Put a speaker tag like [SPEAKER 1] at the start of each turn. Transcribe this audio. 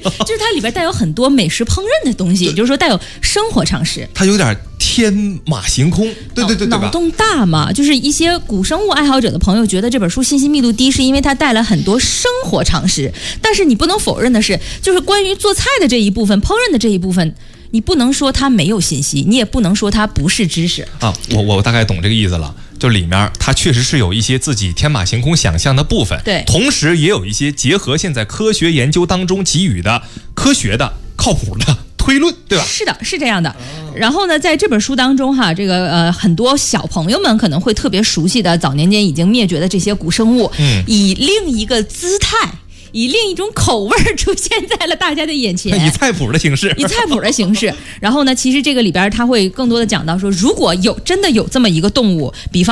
[SPEAKER 1] 就是它里边带有很多美食烹饪的东西，也就是说带有生活常识。
[SPEAKER 2] 它有点天马行空，对吧？
[SPEAKER 1] 脑洞大嘛，就是一些古生物爱好者的朋友觉得这本书信息密度低，是因为它带了很多生活常识。但是你不能否认的是，就是关于做菜的这一部分、烹饪的这一部分，你不能说它没有信息，你也不能说它不是知识
[SPEAKER 2] 啊。我大概懂这个意思了。就里面它确实是有一些自己天马行空想象的部分，
[SPEAKER 1] 对，
[SPEAKER 2] 同时也有一些结合现在科学研究当中给予的科学的、靠谱的推论，对吧？
[SPEAKER 1] 是的，是这样的。然后呢，在这本书当中哈，这个很多小朋友们可能会特别熟悉的早年间已经灭绝的这些古生物，以另一个姿态。以另一种口味出现在了大家的眼前，
[SPEAKER 2] 以菜谱的形式，
[SPEAKER 1] 然后呢，其实这个里边它会更多的讲到说，如果真的有这么一个动物，比方